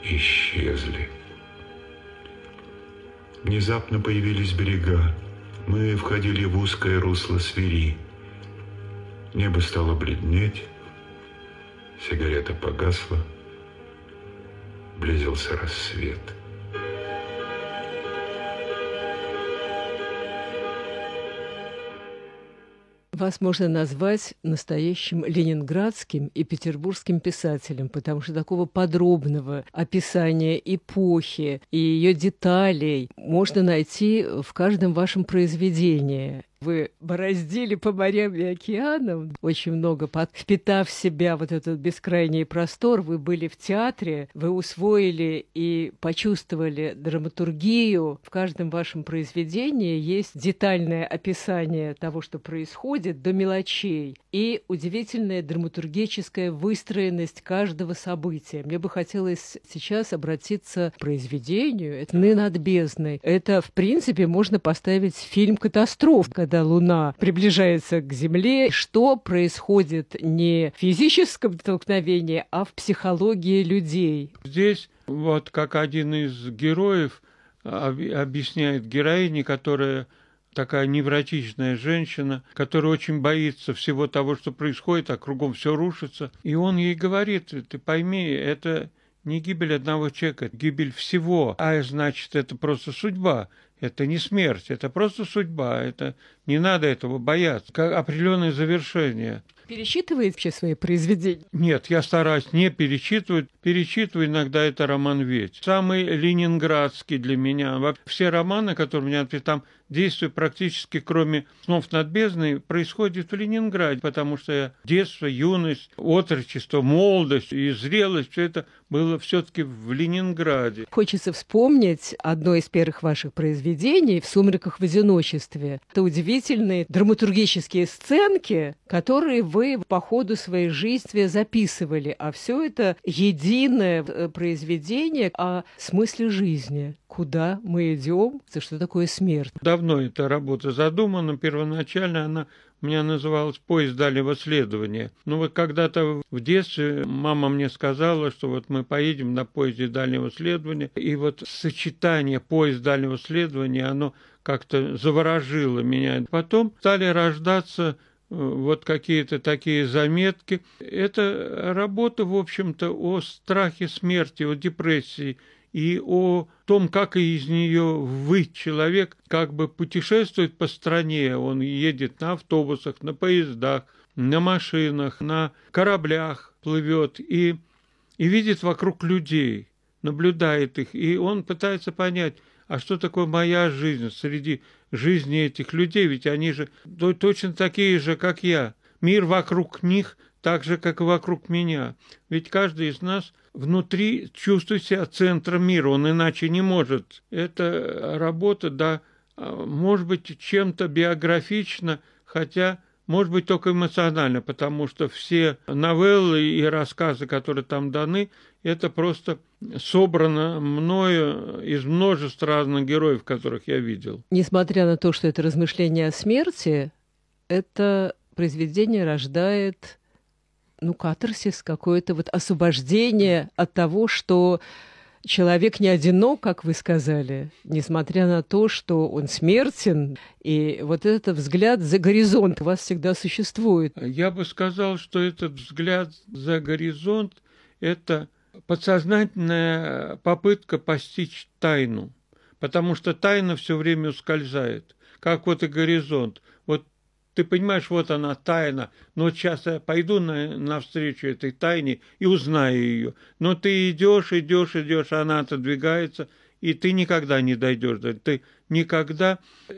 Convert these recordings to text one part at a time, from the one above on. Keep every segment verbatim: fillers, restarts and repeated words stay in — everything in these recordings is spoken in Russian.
исчезли. Внезапно появились берега. Мы входили в узкое русло Свири. Небо стало бледнеть, сигарета погасла, близился рассвет. Вас можно назвать настоящим ленинградским и петербургским писателем, потому что такого подробного описания эпохи и ее деталей можно найти в каждом вашем произведении. Вы бороздили по морям и океанам, очень много впитав в себя вот этот бескрайний простор. Вы были в театре, вы усвоили и почувствовали драматургию. В каждом вашем произведении есть детальное описание того, что происходит, до мелочей, и удивительная драматургическая выстроенность каждого события. Мне бы хотелось сейчас обратиться к произведению. Это «Сны над бездной». Это, в принципе, можно поставить фильм «Катастроф», когда Луна приближается к Земле, что происходит не в физическом столкновении, а в психологии людей. Здесь вот как один из героев объясняет героине, которая такая невротичная женщина, которая очень боится всего того, что происходит, а кругом все рушится. И он ей говорит: ты пойми, это не гибель одного человека, это гибель всего, а значит, это просто судьба. Это не смерть, это просто судьба, это не надо этого бояться, как определенное завершение. Перечитываете вообще свои произведения? Нет, я стараюсь не перечитывать. Перечитываю иногда, это роман «Ведь». Самый ленинградский для меня. Все романы, которые у меня там действие практически, кроме «Снов над бездной», происходит в Ленинграде, потому что детство, юность, отрочество, молодость и зрелость, все это было все-таки в Ленинграде. Хочется вспомнить одно из первых ваших произведений «В сумерках в одиночестве». Это удивительные драматургические сценки, которые вы по ходу своей жизни записывали, а все это единое произведение о смысле жизни. Куда мы идем, что такое смерть. Давно эта работа задумана, первоначально она у меня называлась «Поезд дальнего следования». Ну вот когда-то в детстве мама мне сказала, что вот мы поедем на поезде дальнего следования, и вот сочетание «Поезд дальнего следования», оно как-то заворожило меня. Потом стали рождаться вот какие-то такие заметки. Это работа, в общем-то, о страхе смерти, о депрессии и о том, как из нее выйти. Человек как бы путешествует по стране, он едет на автобусах, на поездах, на машинах, на кораблях плывет и, и видит вокруг людей, наблюдает их, и он пытается понять, а что такое моя жизнь среди жизни этих людей, ведь они же точно такие же, как я. Мир вокруг них так же, как и вокруг меня. Ведь каждый из нас внутри чувствует себя центром мира, он иначе не может. Эта работа, да, может быть, чем-то биографична, хотя, может быть, только эмоционально, потому что все новеллы и рассказы, которые там даны, это просто собрано мною из множества разных героев, которых я видел. Несмотря на то, что это размышление о смерти, это произведение рождает, ну, катарсис, какое-то вот освобождение от того, что человек не одинок, как вы сказали, несмотря на то, что он смертен, и вот этот взгляд за горизонт у вас всегда существует. Я бы сказал, что этот взгляд за горизонт – это подсознательная попытка постичь тайну, потому что тайна все время ускользает, как вот и горизонт. Вот ты понимаешь, вот она тайна, но сейчас я пойду на, навстречу этой тайне и узнаю ее. Но ты идешь, идешь, идешь, она отодвигается, и ты никогда не дойдешь. Ты никогда...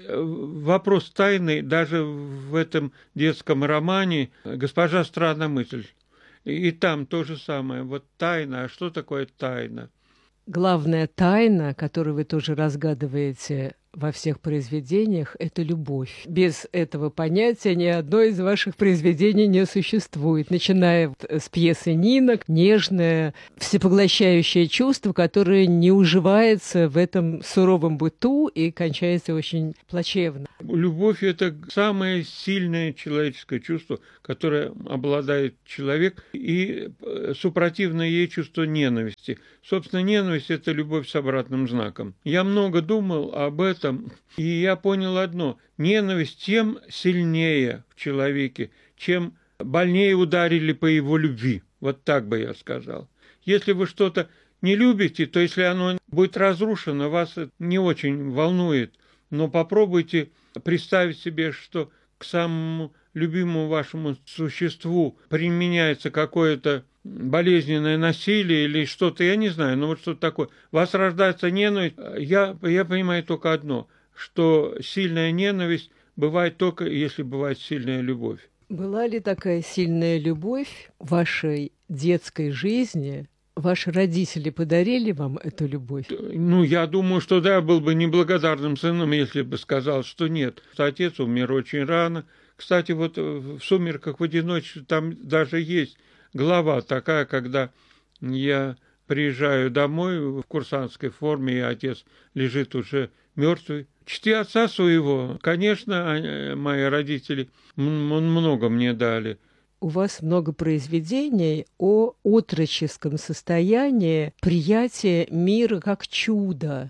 Вопрос тайны даже в этом детском романе «Госпожа странная мысль». И там то же самое. Вот тайна. А что такое тайна? Главная тайна, которую вы тоже разгадываете во всех произведениях, это любовь. Без этого понятия ни одно из ваших произведений не существует. Начиная с пьесы «Нина», нежное, всепоглощающее чувство, которое не уживается в этом суровом быту и кончается очень плачевно. Любовь – это самое сильное человеческое чувство, которое обладает человек, и супротивное ей чувство ненависти. ненависти. Собственно, ненависть – это любовь с обратным знаком. Я много думал об этом, и я понял одно. Ненависть тем сильнее в человеке, чем больнее ударили по его любви. Вот так бы я сказал. Если вы что-то не любите, то если оно будет разрушено, вас это не очень волнует. Но попробуйте представить себе, что к самому любимому вашему существу применяется какое-то болезненное насилие или что-то, я не знаю, но вот что-то такое. У вас рождается ненависть. Я, я понимаю только одно, что сильная ненависть бывает только, если бывает сильная любовь. Была ли такая сильная любовь в вашей детской жизни? Ваши родители подарили вам эту любовь? Ну, я думаю, что да, я был бы неблагодарным сыном, если бы сказал, что нет. Отец умер очень рано. Кстати, вот в «Сумерках в одиночестве» там даже есть глава такая, когда я приезжаю домой в курсантской форме, и отец лежит уже мертвый. Чти отца своего. Конечно, мои родители много мне дали. У вас много произведений о отроческом состоянии приятия мира как чуда.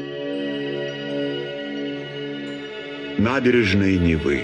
Набережные Невы.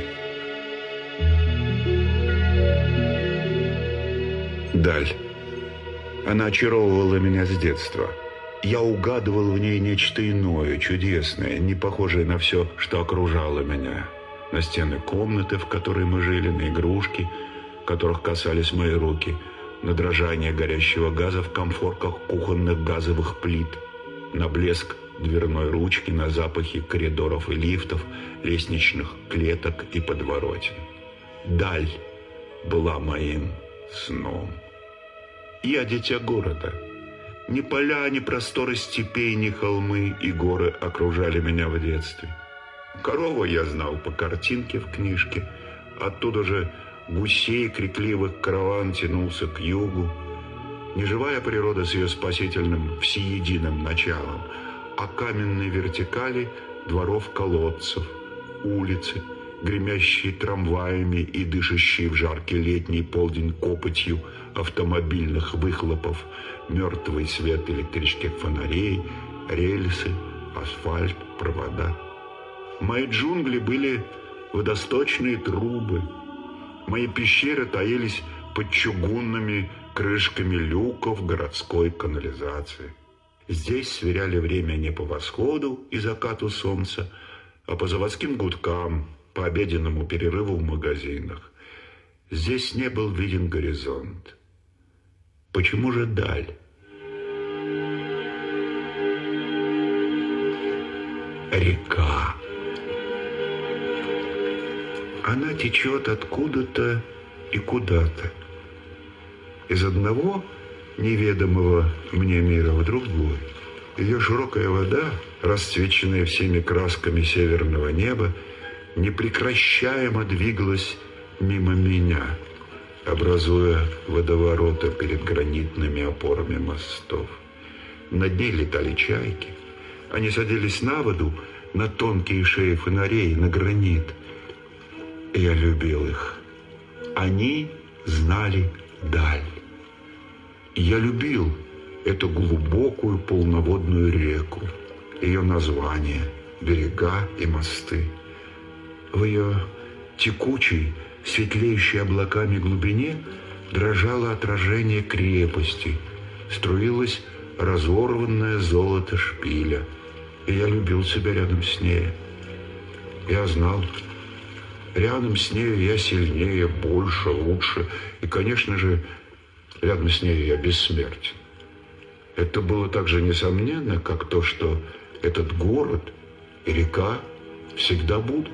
Даль. Она очаровывала меня с детства. Я угадывал в ней нечто иное, чудесное, не похожее на все, что окружало меня. На стены комнаты, в которой мы жили, на игрушки, которых касались мои руки, на дрожание горящего газа в комфорках кухонных газовых плит, на блеск дверной ручки, на запахи коридоров и лифтов, лестничных клеток и подворотен. Даль была моим сном. Я дитя города. Ни поля, ни просторы степей, ни холмы и горы окружали меня в детстве. Корову я знал по картинке в книжке, оттуда же гусей крикливых караван тянулся к югу. Неживая природа с ее спасительным всеединым началом, а каменные вертикали дворов-колодцев, улицы, гремящие трамваями и дышащие в жаркий летний полдень копотью автомобильных выхлопов, мертвый свет электрических фонарей, рельсы, асфальт, провода. Мои джунгли были водосточные трубы. Мои пещеры таились под чугунными крышками люков городской канализации. Здесь сверяли время не по восходу и закату солнца, а по заводским гудкам, по обеденному перерыву в магазинах. Здесь не был виден горизонт. Почему же даль? Река. Она течет откуда-то и куда-то. Из одного неведомого мне мира в другой. Ее широкая вода, расцвеченная всеми красками северного неба, непрекращаемо двигалась мимо меня, образуя водовороты перед гранитными опорами мостов. Над ней летали чайки. Они садились на воду, на тонкие шеи фонарей, на гранит. Я любил их. Они знали даль. Я любил эту глубокую полноводную реку, ее название, берега и мосты. В ее текучей, светлеющей облаками глубине дрожало отражение крепости, струилось разорванное золото шпиля. И я любил себя рядом с ней. Я знал, рядом с нею я сильнее, больше, лучше. И, конечно же, рядом с нею я бессмертен. Это было так же несомненно, как то, что этот город и река всегда будут.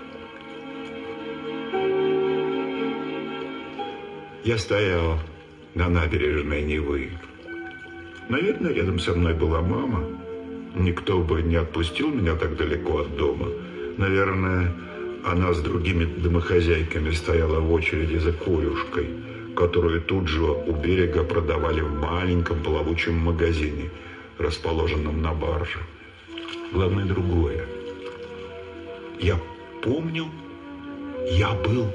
Я стоял на набережной Невы. Наверное, рядом со мной была мама. Никто бы не отпустил меня так далеко от дома. Наверное, она с другими домохозяйками стояла в очереди за корюшкой, которую тут же у берега продавали в маленьком плавучем магазине, расположенном на барже. Главное другое. Я помню, я был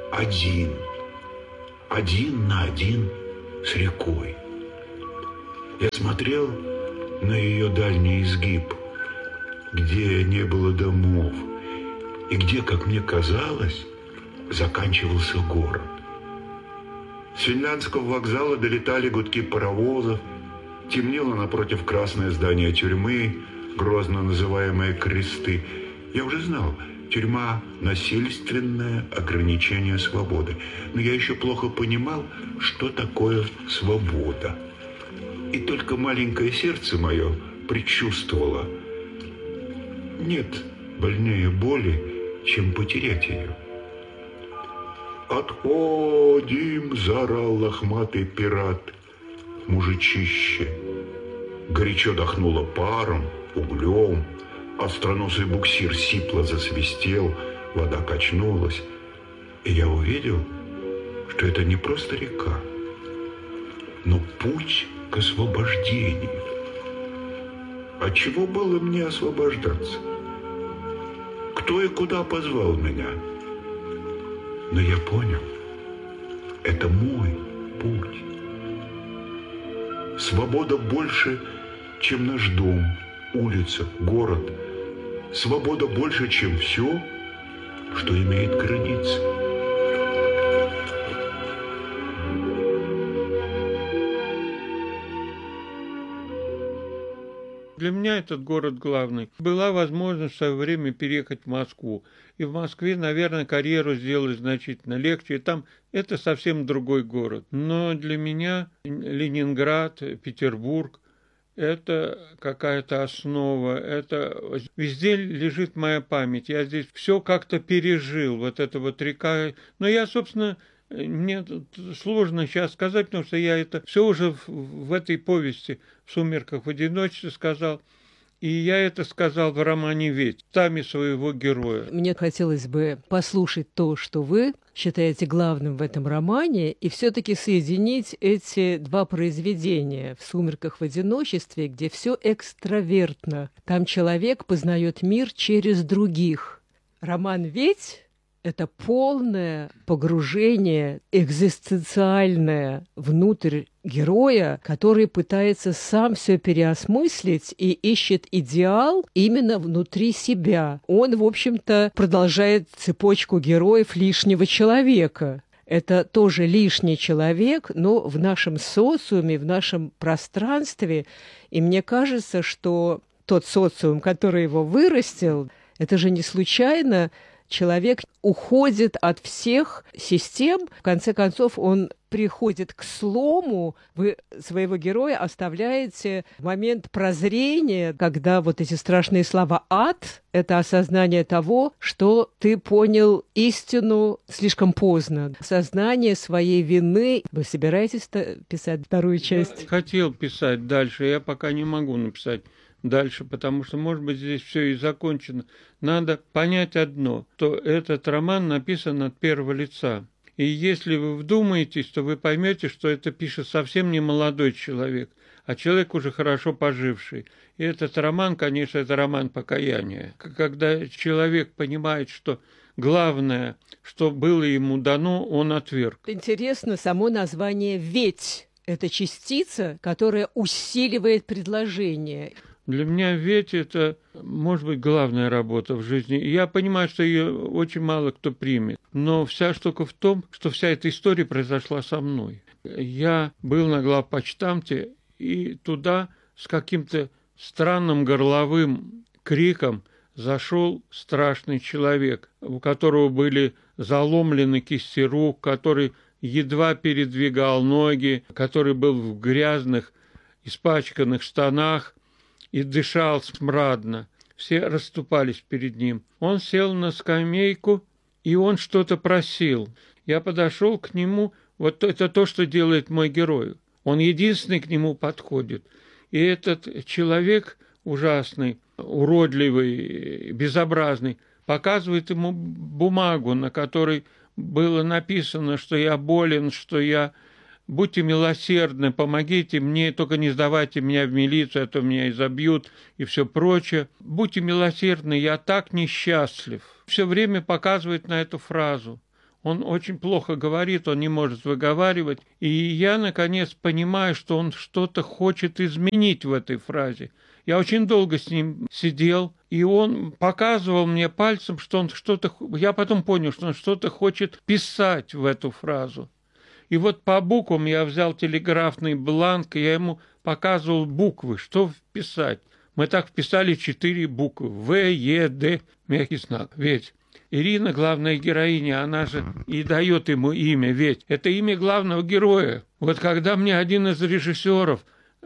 один. Один на один с рекой. Я смотрел на ее дальний изгиб, где не было домов, и где, как мне казалось, заканчивался город. С финляндского вокзала долетали гудки паровозов, темнело напротив красное здание тюрьмы, грозно называемое «Кресты». Я уже знал, тюрьма – насильственное ограничение свободы, но я еще плохо понимал, что такое свобода. И только маленькое сердце мое предчувствовало: нет больнее боли, чем потерять ее. «Отходим!» – заорал лохматый пират, мужичище. Горячо дохнуло паром, углем, остроносый буксир сипло засвистел, вода качнулась, и я увидел, что это не просто река, но путь к освобождению. От чего было мне освобождаться? Кто и куда позвал меня? Но я понял, это мой путь. Свобода больше, чем наш дом, улица, город. Свобода больше, чем все, что имеет границы. Для меня этот город главный. Была возможность в свое время переехать в Москву. И в Москве, наверное, карьеру сделать значительно легче. И там это совсем другой город. Но для меня Ленинград, Петербург – это какая-то основа. Это везде лежит моя память. Я здесь все как-то пережил. Вот эта вот река. Но я, собственно, мне сложно сейчас сказать, потому что я это все уже в, в этой повести «В сумерках в одиночестве» сказал. И я это сказал в романе «Ведь», устами своего героя. Мне хотелось бы послушать то, что вы считаете главным в этом романе, и все-таки соединить эти два произведения «В сумерках в одиночестве», где все экстравертно. Там человек познает мир через других. Роман «Ведь» — это полное погружение экзистенциальное внутрь героя, который пытается сам все переосмыслить и ищет идеал именно внутри себя. Он, в общем-то, продолжает цепочку героев лишнего человека. Это тоже лишний человек, но в нашем социуме, в нашем пространстве. И мне кажется, что тот социум, который его вырастил, это же не случайно. Человек уходит от всех систем, в конце концов он приходит к слому. Вы своего героя оставляете в момент прозрения, когда вот эти страшные слова «ад» — это осознание того, что ты понял истину слишком поздно. Осознание своей вины. Вы собираетесь писать вторую часть? Я хотел писать дальше, я пока не могу написать дальше, потому что, может быть, здесь все и закончено. Надо понять одно, что этот роман написан от первого лица. И если вы вдумаетесь, то вы поймете, что это пишет совсем не молодой человек, а человек уже хорошо поживший. И этот роман, конечно, это роман покаяния. Когда человек понимает, что главное, что было ему дано, он отверг. Интересно само название «Ведь». Это частица, которая усиливает предложение. Для меня «Ведь» — это, может быть, главная работа в жизни. Я понимаю, что ее очень мало кто примет. Но вся штука в том, что вся эта история произошла со мной. Я был на главпочтамте, и туда с каким-то странным горловым криком зашел страшный человек, у которого были заломлены кисти рук, который едва передвигал ноги, который был в грязных, испачканных штанах и дышал смрадно. Все расступались перед ним. Он сел на скамейку, и он что-то просил. Я подошел к нему. Вот это то, что делает мой герой. Он единственный к нему подходит. И этот человек ужасный, уродливый, безобразный, показывает ему бумагу, на которой было написано, что я болен, что я... Будьте милосердны, помогите мне, только не сдавайте меня в милицию, а то меня изобьют и все прочее. Будьте милосердны, я так несчастлив. Все время показывает на эту фразу. Он очень плохо говорит, он не может выговаривать. И я, наконец, понимаю, что он что-то хочет изменить в этой фразе. Я очень долго с ним сидел, и он показывал мне пальцем, что он что-то... Я потом понял, что он что-то хочет писать в эту фразу. И вот по буквам я взял телеграфный бланк, и я ему показывал буквы, что вписать. Мы так вписали четыре буквы. В, Е, Д, мягкий знак. Ведь Ирина, главная героиня, она же и дает ему имя, ведь это имя главного героя. Вот когда мне один из режиссеров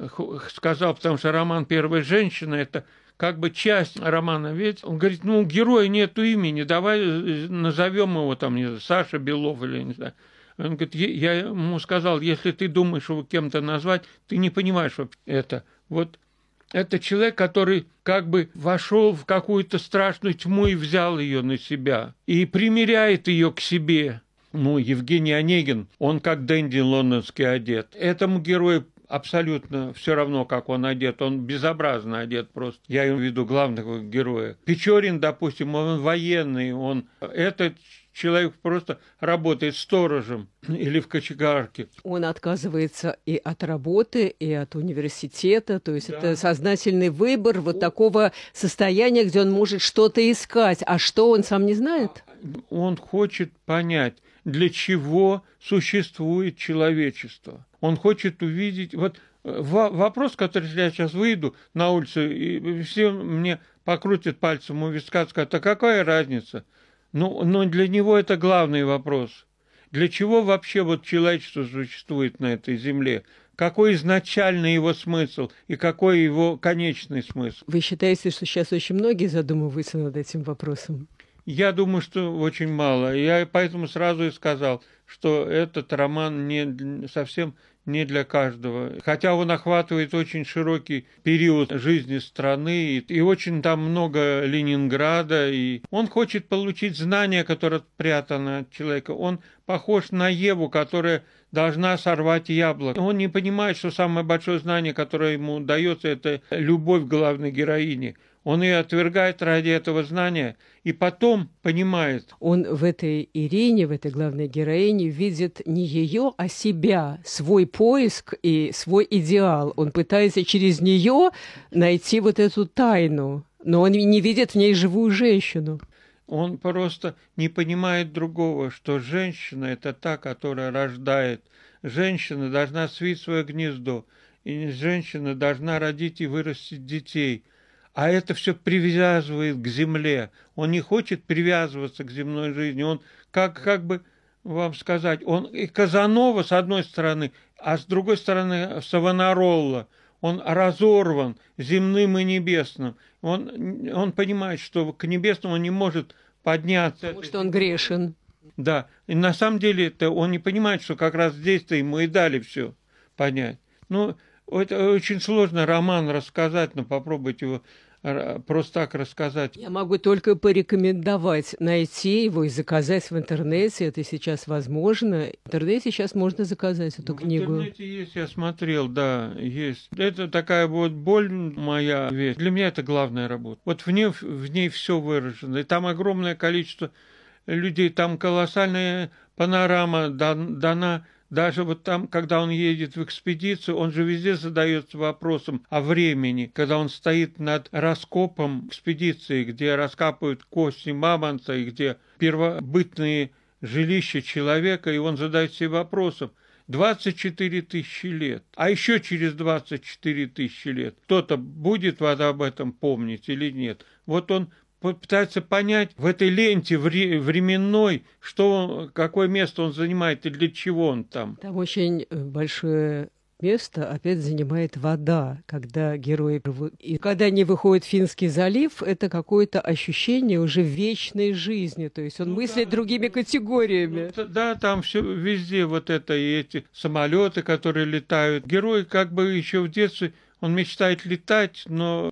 сказал, потому что роман «Первая женщина» — это как бы часть романа, ведь он говорит, ну, у героя нету имени, давай назовем его там, не знаю, Саша Белов или не знаю. Он говорит, я ему сказал, если ты думаешь его кем-то назвать, ты не понимаешь это. Вот это человек, который как бы вошел в какую-то страшную тьму и взял ее на себя. И примеряет ее к себе. Ну, Евгений Онегин, он как Дэнди лондонский одет. Этому герою абсолютно все равно, как он одет. Он безобразно одет просто. Я имею в виду главного героя. Печорин, допустим, он военный. Он... Этот человек просто работает сторожем или в кочегарке. Он отказывается и от работы, и от университета. То есть да. Это сознательный выбор вот такого состояния, где он может что-то искать. А что, он сам не знает? Он хочет понять, для чего существует человечество. Он хочет увидеть... Вот вопрос, который я сейчас выйду на улицу, и все мне покрутят пальцем у виска, скажут, а какая разница? Ну, но для него это главный вопрос. Для чего вообще вот человечество существует на этой земле? Какой изначальный его смысл и какой его конечный смысл? Вы считаете, что сейчас очень многие задумываются над этим вопросом? Я думаю, что очень мало. Я поэтому сразу и сказал, что этот роман не, совсем не для каждого. Хотя он охватывает очень широкий период жизни страны, и, и очень там много Ленинграда, и он хочет получить знания, которые спрятаны от человека. Он похож на Еву, которая должна сорвать яблоко. Он не понимает, что самое большое знание, которое ему дается, это любовь к главной героине. Он ее отвергает ради этого знания, и потом понимает. Он в этой Ирине, в этой главной героине видит не ее, а себя, свой поиск и свой идеал. Он пытается через нее найти вот эту тайну, но он не видит в ней живую женщину. Он просто не понимает другого, что женщина – это та, которая рождает. Женщина должна свить свое гнездо, и женщина должна родить и вырастить детей. А это все привязывает к земле. Он не хочет привязываться к земной жизни. Он, как, как бы вам сказать, он и Казанова с одной стороны, а с другой стороны Савонаролла. Он разорван земным и небесным. Он, он понимает, что к небесному он не может подняться. Потому что он грешен. Да. И на самом деле это он не понимает, что как раз здесь-то ему и дали все понять. Ну, это очень сложно роман рассказать, но попробуйте его просто так рассказать. Я могу только порекомендовать найти его и заказать в интернете. Это сейчас возможно. В интернете сейчас можно заказать эту в книгу. В интернете есть, я смотрел, да, есть. Это такая вот боль моя вещь. Для меня это главная работа. Вот в ней, в ней все выражено. И там огромное количество людей, там колоссальная панорама дана. Даже вот там, когда он едет в экспедицию, он же везде задается вопросом о времени. Когда он стоит над раскопом экспедиции, где раскапывают кости мамонта, и где первобытные жилища человека, и он задает себе вопросом. двадцать четыре тысячи лет. А еще через двадцать четыре тысячи лет кто-то будет вот об этом помнить или нет? Вот он пытается понять в этой ленте временной, что он, какое место он занимает и для чего он там. Там очень большое место опять занимает вода, когда герои... И когда они выходят в Финский залив, это какое-то ощущение уже вечной жизни, то есть он ну, мыслит да, другими категориями. Ну, да, там все везде вот это, и эти самолеты, которые летают. Герой как бы еще в детстве, он мечтает летать, но...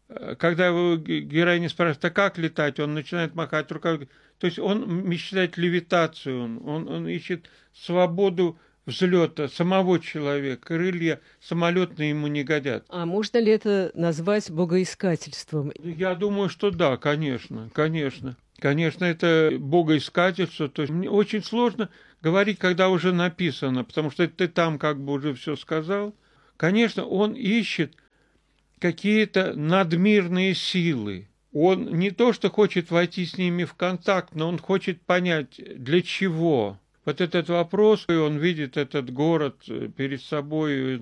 Когда его героиня спрашивает, а как летать, он начинает махать руками. То есть он мечтает левитацию, он, он, он ищет свободу взлета самого человека. Крылья самолетные ему не годят. А можно ли это назвать богоискательством? Я думаю, что да, конечно, конечно. Конечно, это богоискательство. То есть мне очень сложно говорить, когда уже написано, потому что ты там как бы уже все сказал. Конечно, он ищет какие-то надмирные силы. Он не то, что хочет войти с ними в контакт, но он хочет понять, для чего. Вот этот вопрос, и он видит этот город перед собой,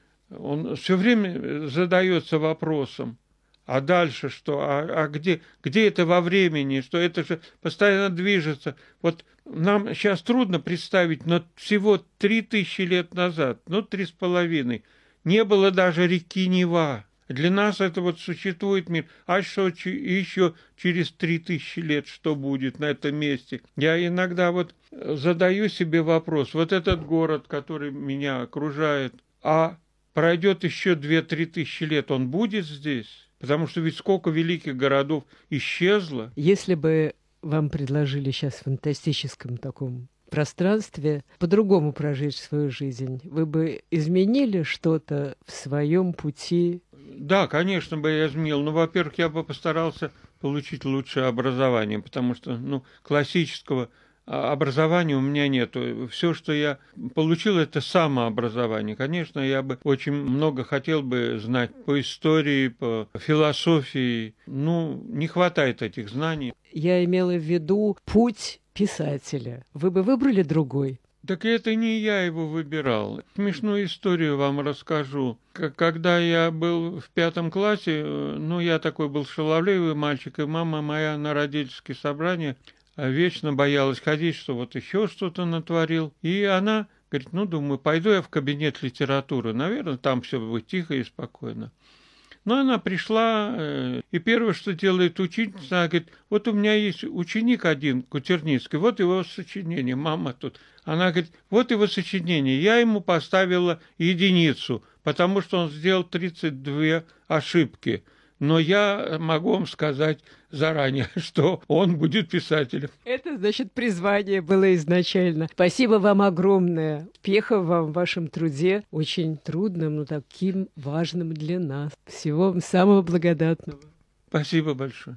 он все время задается вопросом, а дальше что? А, а где, где это во времени? Что это же постоянно движется. Вот нам сейчас трудно представить, но всего три тысячи лет назад, ну, три с половиной, не было даже реки Нева. Для нас это вот существует мир. А что еще через три тысячи лет, что будет на этом месте? Я иногда вот задаю себе вопрос. Вот этот город, который меня окружает, а пройдет еще две-три тысячи лет, он будет здесь? Потому что ведь сколько великих городов исчезло. Если бы вам предложили сейчас в фантастическом таком пространстве по-другому прожить свою жизнь, вы бы изменили что-то в своем пути? Да, конечно бы я изменил. Ну, во-первых, я бы постарался получить лучшее образование, потому что, ну, классического образования у меня нет. Все, что я получил, это самообразование. Конечно, я бы очень много хотел бы знать по истории, по философии. Ну, не хватает этих знаний. Я имела в виду путь писателя. Вы бы выбрали другой? Так это не я его выбирал. Смешную историю вам расскажу. Когда я был в пятом классе, ну, я такой был шаловливый мальчик, и мама моя на родительские собрания вечно боялась ходить, что вот еще что-то натворил. И она говорит, ну, думаю, пойду я в кабинет литературы. Наверное, там все будет тихо и спокойно. Но она пришла, и первое, что делает учительница, она говорит, вот у меня есть ученик один, Кутерницкий, вот его сочинение, мама тут. Она говорит, вот его сочинение, я ему поставила единицу, потому что он сделал тридцать две ошибки. Но я могу вам сказать заранее, что он будет писателем. Это, значит, призвание было изначально. Спасибо вам огромное. Успехов вам в вашем труде, очень трудным, но таким важным для нас. Всего вам самого благодатного. Спасибо большое.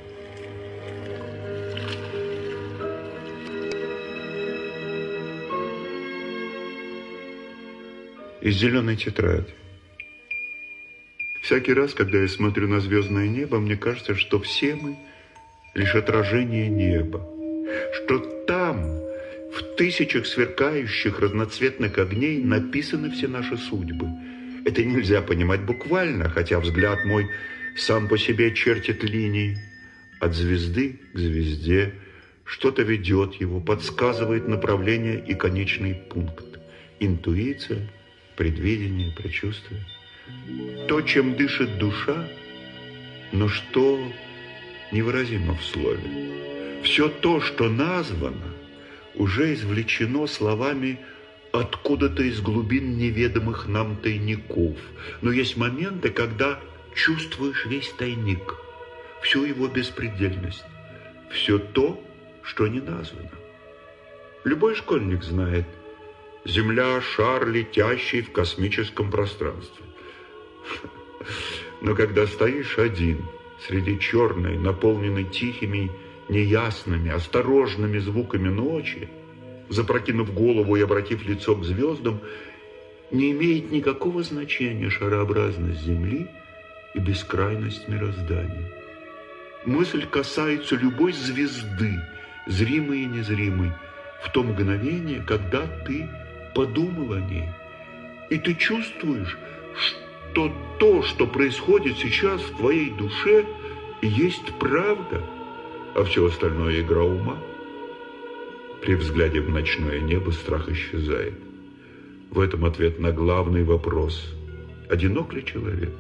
Из зеленой тетради. Всякий раз, когда я смотрю на звездное небо, мне кажется, что все мы лишь отражение неба, что там, в тысячах сверкающих разноцветных огней, написаны все наши судьбы. Это нельзя понимать буквально, хотя взгляд мой сам по себе чертит линии. От звезды к звезде что-то ведет его, подсказывает направление и конечный пункт. Интуиция, предвидение, предчувствие. То, чем дышит душа, но что невыразимо в слове. Все то, что названо, уже извлечено словами откуда-то из глубин неведомых нам тайников. Но есть моменты, когда чувствуешь весь тайник, всю его беспредельность, все то, что не названо. Любой школьник знает, Земля – шар, летящий в космическом пространстве. Но когда стоишь один среди черной, наполненной тихими, неясными, осторожными звуками ночи, запрокинув голову и обратив лицо к звездам, не имеет никакого значения шарообразность Земли и бескрайность мироздания. Мысль касается любой звезды, зримой и незримой, в то мгновение, когда ты подумал о ней, и ты чувствуешь, что то, что происходит сейчас в твоей душе, есть правда, а все остальное игра ума. При взгляде в ночное небо страх исчезает. В этом ответ на главный вопрос: одинок ли человек?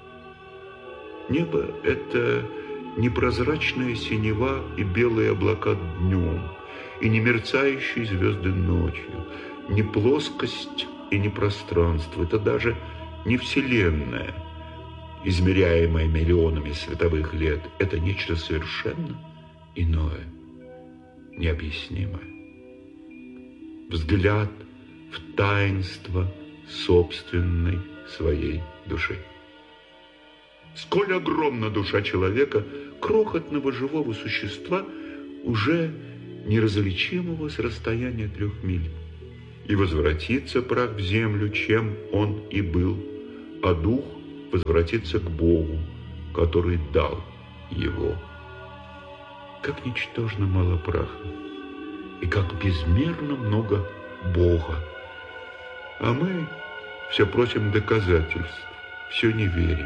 Небо – это непрозрачная синева и белые облака днем, и не мерцающие звезды ночью, не плоскость и не пространство. Это даже не Вселенная, измеряемая миллионами световых лет. Это нечто совершенно иное, необъяснимое. Взгляд в таинство собственной своей души. Сколь огромна душа человека, крохотного живого существа, уже неразличимого с расстояния трех миль. И возвратится прах в землю, чем он и был, а дух возвратится к Богу, который дал его. Как ничтожно мало праха, и как безмерно много Бога. А мы все просим доказательств, все не верим.